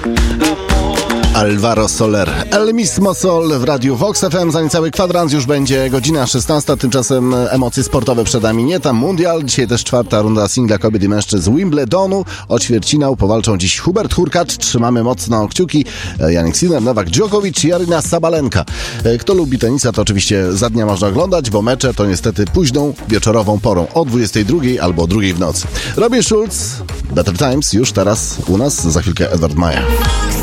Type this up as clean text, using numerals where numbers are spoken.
Alvaro Soler, El Mismo Sol w Radiu Vox FM. Za niecały kwadrans już będzie godzina 16. Tymczasem emocje sportowe przed nami. Nie tam mundial. Dzisiaj też czwarta runda singla kobiet i mężczyzn z Wimbledonu. O ćwierćfinał powalczą dziś Hubert Hurkacz. Trzymamy mocno kciuki. Jannik Sinner, Nowak Djokovic i Aryna Sabalenka. Kto lubi tenisa, to oczywiście za dnia można oglądać, bo mecze to niestety późną wieczorową porą. O 22 albo o 2 w nocy. Robin Schulz, Better Times już teraz u nas. Za chwilkę Edward Maja.